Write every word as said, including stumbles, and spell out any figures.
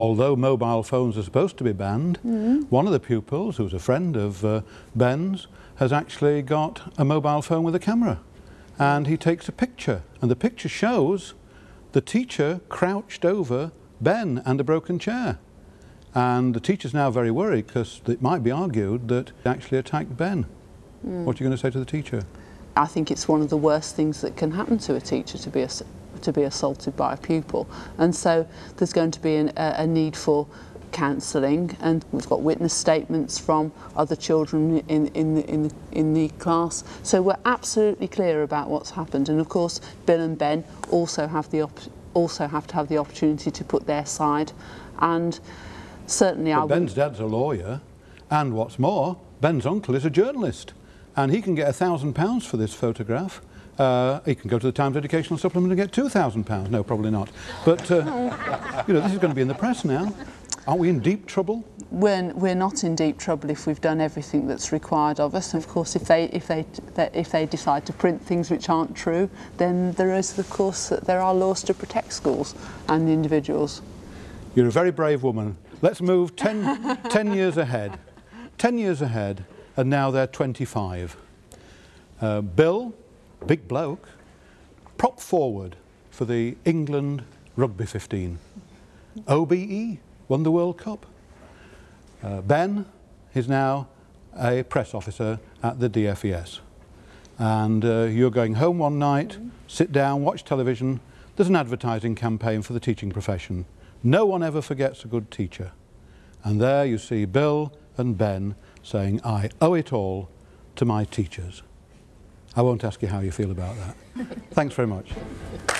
Although mobile phones are supposed to be banned, mm. one of the pupils, who's a friend of uh, Ben's, has actually got a mobile phone with a camera. And he takes a picture, and the picture shows the teacher crouched over Ben and a broken chair. And the teacher's now very worried because it might be argued that he actually attacked Ben. Mm. What are you going to say to the teacher? I think it's one of the worst things that can happen to a teacher, to be, ass to be assaulted by a pupil. And so there's going to be an, a, a need for counselling, and we've got witness statements from other children in, in, the, in, the, in the class. So we're absolutely clear about what's happened. And of course, Bill and Ben also have, the op also have to have the opportunity to put their side. And certainly but I Ben's dad's a lawyer, and what's more, Ben's uncle is a journalist. And he can get a thousand pounds for this photograph. Uh, he can go to the Times Educational Supplement and get two thousand pounds. No, probably not. But, uh, you know, this is going to be in the press now. Aren't we in deep trouble? We're, we're not in deep trouble if we've done everything that's required of us. And of course, if they, if, they, if they decide to print things which aren't true, then there is, of course, there are laws to protect schools and the individuals. You're a very brave woman. Let's move ten, ten years ahead. Ten years ahead, and now they're twenty-five. Uh, Bill, big bloke, prop forward for the England Rugby fifteen. O B E won the World Cup. Uh, Ben is now a press officer at the D F E S. And uh, you're going home one night, sit down, watch television. There's an advertising campaign for the teaching profession. No one ever forgets a good teacher. And there you see Bill and Ben saying, I owe it all to my teachers. I won't ask you how you feel about that. Thanks very much.